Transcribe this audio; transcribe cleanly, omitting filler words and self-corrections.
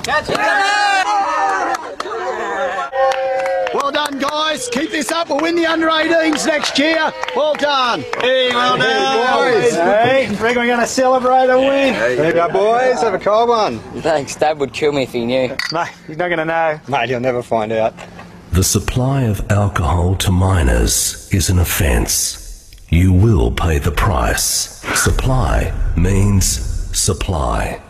Well done, guys. Keep this up. We'll win the under-18s next year. Well done. Hey, well done. Boys. Hey, reckon we're going to celebrate a win. There you go, boys. Have a cold one. Thanks. Dad would kill me if he knew. Mate, he's not going to know. Mate, he'll never find out. The supply of alcohol to minors is an offence. You will pay the price. Supply means supply.